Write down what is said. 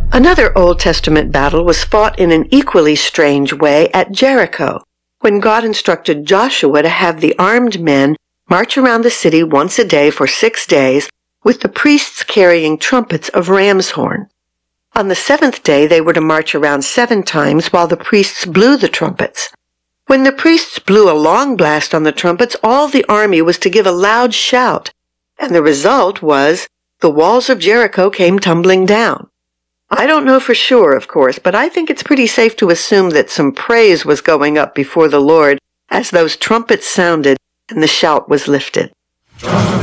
Another Old Testament battle was fought in an equally strange way at Jericho, when God instructed Joshua to have the armed men march around the city once a day for 6 days, with the priests carrying trumpets of ram's horn. On the 7th day they were to march around 7 times while the priests blew the trumpets. When the priests blew a long blast on the trumpets, all the army was to give a loud shout, and the result was the walls of Jericho came tumbling down. I don't know for sure, of course, but I think it's pretty safe to assume that some praise was going up before the Lord as those trumpets sounded and the shout was lifted.